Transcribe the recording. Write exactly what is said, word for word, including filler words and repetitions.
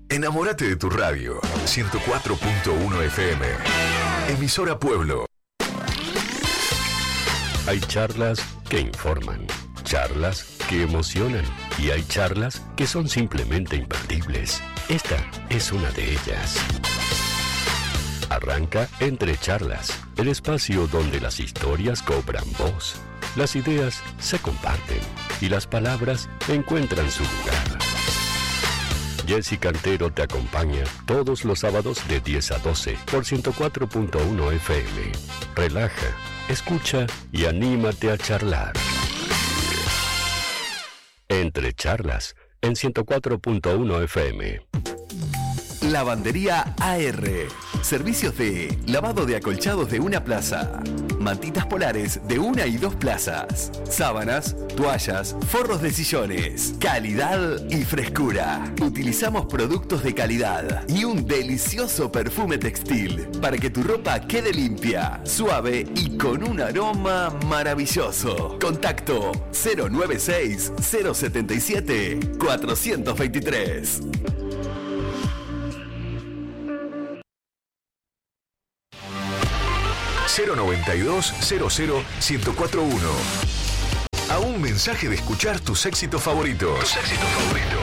Enamórate de tu radio. ciento cuatro punto uno F M. Emisora Pueblo. Hay charlas que informan, charlas que emocionan y hay charlas que son simplemente imperdibles. Esta es una de ellas. Arranca Entre Charlas, el espacio donde las historias cobran voz, las ideas se comparten y las palabras encuentran su lugar. Jessy Cantero te acompaña todos los sábados de diez a doce por ciento cuatro punto uno F M. Relaja, escucha y anímate a charlar. Entre Charlas en ciento cuatro punto uno F M. Lavandería A R. Servicios de lavado de acolchados de una plaza, mantitas polares de una y dos plazas, sábanas, toallas, forros de sillones, calidad y frescura. Utilizamos productos de calidad y un delicioso perfume textil para que tu ropa quede limpia, suave y con un aroma maravilloso. Contacto cero nueve seis, cero siete siete, cuatro dos tres. cero noventa y dos, cero cero, ciento cuatro uno. A un mensaje de escuchar tus éxitos favoritos. Tus éxitos favoritos.